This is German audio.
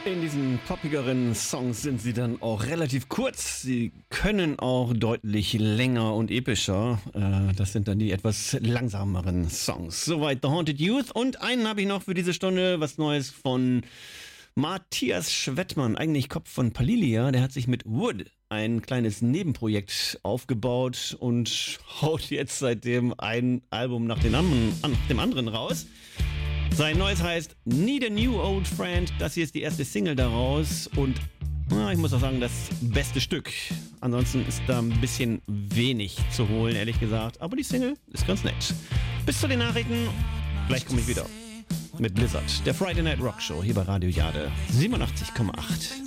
In diesen poppigeren Songs sind sie dann auch relativ kurz. Sie können auch deutlich länger und epischer. Das sind dann die etwas langsameren Songs. Soweit The Haunted Youth. Und einen habe ich noch für diese Stunde, was Neues von Matthias Schwettmann, eigentlich Kopf von Palilia. Der hat sich mit Wood ein kleines Nebenprojekt aufgebaut und haut jetzt seitdem ein Album nach dem anderen raus. Sein neues heißt Need a New Old Friend. Das hier ist die erste Single daraus und ich muss auch sagen, das beste Stück. Ansonsten ist da ein bisschen wenig zu holen, ehrlich gesagt. Aber die Single ist ganz nett. Bis zu den Nachrichten. Gleich komme ich wieder mit Blizzard. Der Friday Night Rock Show hier bei Radio Jade 87,8.